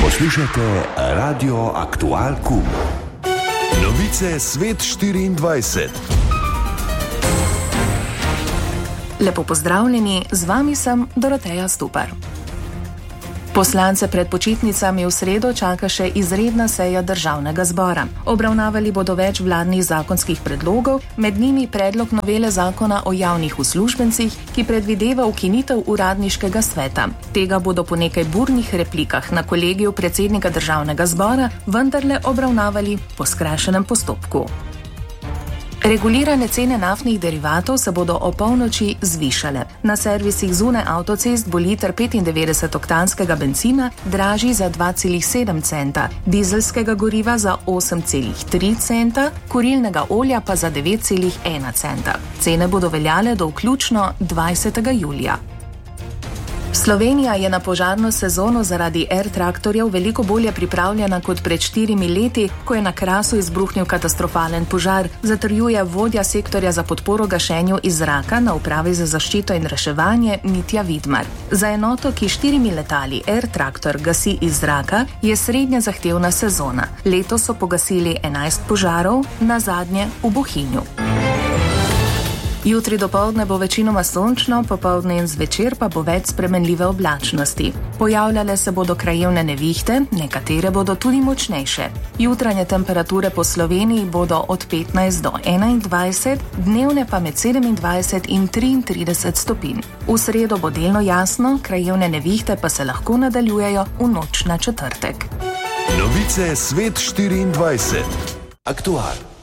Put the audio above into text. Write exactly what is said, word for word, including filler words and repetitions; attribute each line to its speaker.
Speaker 1: Poslušate Radio Aktual Q. Novice Svet štiriindvajset.
Speaker 2: Lepo pozdravljeni, z vami sem Doroteja Stupar. Poslance pred počitnicami v sredo čaka še izredna seja Državnega zbora. Obravnavali bodo več vladnih zakonskih predlogov, med njimi predlog novele zakona o javnih uslužbencih, ki predvideva ukinitev uradniškega sveta. Tega bodo po nekaj burnih replikah na kolegiju predsednika Državnega zbora vendarle obravnavali po skrajšanem postopku. Regulirane cene naftnih derivatov se bodo o polnoči zvišale. Na servisih zunaj avtocest bo liter petindevetdesetoktanskega bencina dražji za dva celih sedem centa, dizelskega goriva za osem celih tri centa, kurilnega olja pa za devet celih ena centa. Cene bodo veljale do vključno dvajsetega julija. Slovenija je na požarno sezono zaradi R-traktorjev veliko bolje pripravljena kot pred štirimi leti, ko je na Krasu izbruhnil katastrofalen požar, zatrjuje vodja sektorja za podporo gašenju iz zraka na Upravi za zaščito in reševanje Mitja Vidmar. Za enoto, ki štirimi letali R-traktor gasi iz zraka, je srednja zahtevna sezona. Letos so pogasili enajst požarov, nazadnje v Bohinju. Jutri dopoldne bo večinoma sončno, popoldne in zvečer pa bo več spremenljive oblačnosti. Pojavljale se bodo krajevne nevihte, nekatere bodo tudi močnejše. Jutranje temperature po Sloveniji bodo od petnajst do enaindvajset, dnevne pa med sedemindvajset in triintrideset stopinj. V sredo bo delno jasno, krajevne nevihte pa se lahko nadaljujejo v noč na četrtek.
Speaker 1: Novice Svet štiriindvajset. Aktual.